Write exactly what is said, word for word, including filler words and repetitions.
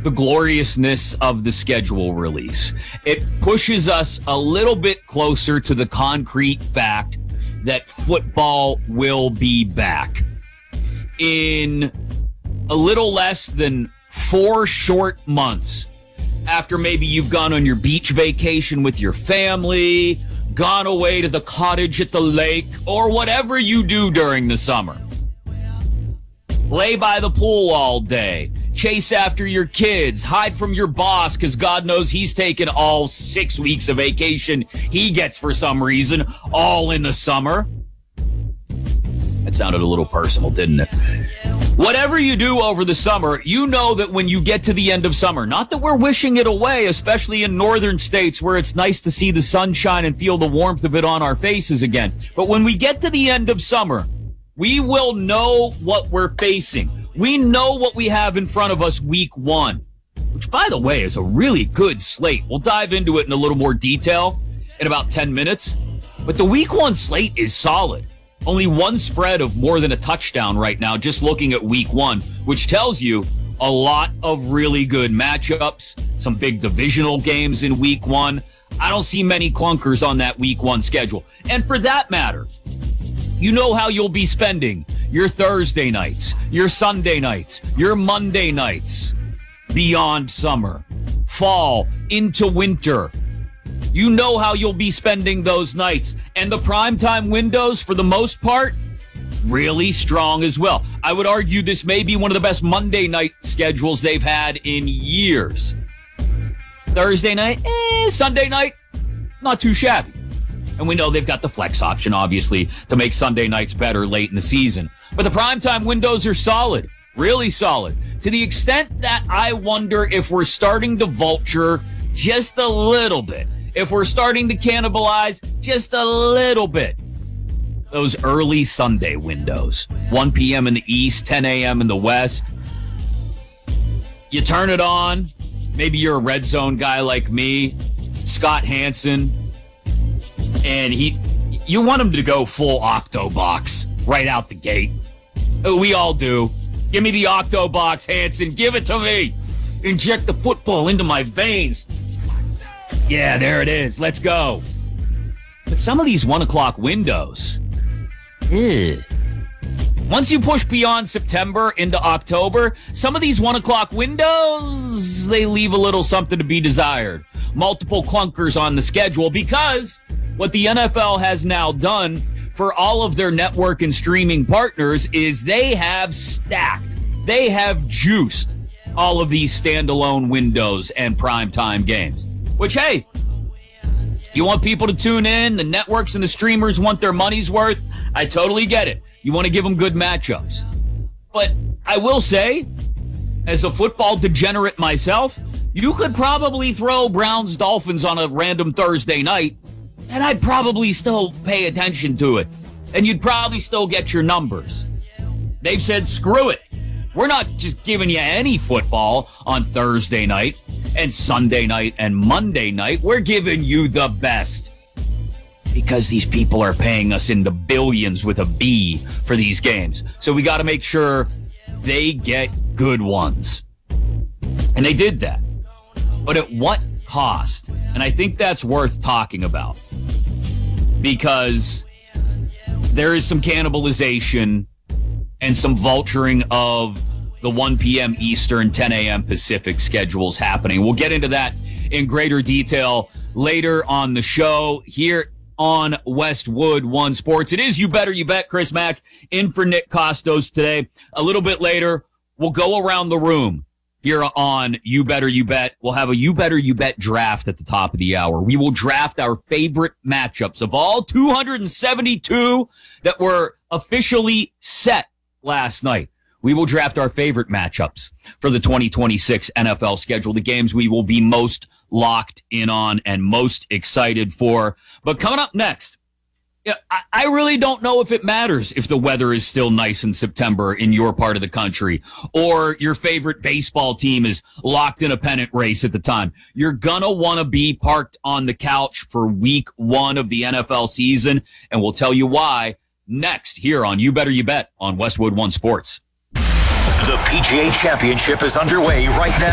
the gloriousness of the schedule release. It pushes us a little bit closer to the concrete fact that football will be back. In a little less than four short months, after maybe you've gone on your beach vacation with your family, gone away to the cottage at the lake, or whatever you do during the summer. Lay by the pool all day. Chase after your kids. Hide from your boss because God knows he's taken all six weeks of vacation he gets for some reason, all in the summer. That sounded a little personal, didn't it? Whatever you do over the summer, you know that when you get to the end of summer, not that we're wishing it away, especially in northern states where it's nice to see the sunshine and feel the warmth of it on our faces again. But when we get to the end of summer, we will know what we're facing. We know what we have in front of us week one, which, by the way, is a really good slate. We'll dive into it in a little more detail in about ten minutes. But the week one slate is solid. Only one spread of more than a touchdown right now, just looking at week one, which tells you a lot of really good matchups, some big divisional games in week one. I don't see many clunkers on that week one schedule. And for that matter, you know how you'll be spending your Thursday nights, your Sunday nights, your Monday nights, beyond summer, fall, into winter. You know how you'll be spending those nights. And the primetime windows, for the most part, really strong as well. I would argue this may be one of the best Monday night schedules they've had in years. Thursday night, eh, Sunday night, not too shabby. And we know they've got the flex option, obviously, to make Sunday nights better late in the season. But the primetime windows are solid, really solid, to the extent that I wonder if we're starting to vulture just a little bit, if we're starting to cannibalize just a little bit those early Sunday windows. one p.m. in the East, ten a.m. in the West. You turn it on. Maybe you're a red zone guy like me, Scott Hansen, and he, you want him to go full Octobox right out the gate. We all do. Give me the Octobox, Hansen. Give it to me. Inject the football into my veins. Yeah, there it is. Let's go. But some of these one o'clock windows, ew. Once you push beyond September into October, some of these one o'clock windows, they leave a little something to be desired. Multiple clunkers on the schedule, because what the N F L has now done for all of their network and streaming partners is they have stacked, they have juiced all of these standalone windows and primetime games. Which, hey, you want people to tune in, the networks and the streamers want their money's worth, I totally get it. You want to give them good matchups. But I will say, as a football degenerate myself, you could probably throw Browns-Dolphins on a random Thursday night, and I'd probably still pay attention to it. And you'd probably still get your numbers. They've said, screw it. We're not just giving you any football on Thursday night and Sunday night and Monday night. We're giving you the best. Because these people are paying us in the billions with a B for these games. So we got to make sure they get good ones. And they did that. But at what cost? And I think that's worth talking about. Because there is some cannibalization and some vulturing of the one p.m. Eastern, ten a.m. Pacific schedules happening. We'll get into that in greater detail later on the show here on Westwood One Sports. It is You Better You Bet. Chris Mack in for Nick Costos today. A little bit later, we'll go around the room here on You Better You Bet. We'll have a You Better You Bet draft at the top of the hour. We will draft our favorite matchups of all two hundred seventy-two that were officially set last night. We will draft our favorite matchups for the twenty twenty-six N F L schedule, the games we will be most locked in on and most excited for. But coming up next, yeah, I, I really don't know if it matters if the weather is still nice in September in your part of the country, or your favorite baseball team is locked in a pennant race at the time. You're gonna want to be parked on the couch for week one of the N F L season, and we'll tell you why next here on You Better You Bet on Westwood One Sports. The P G A Championship is underway right now.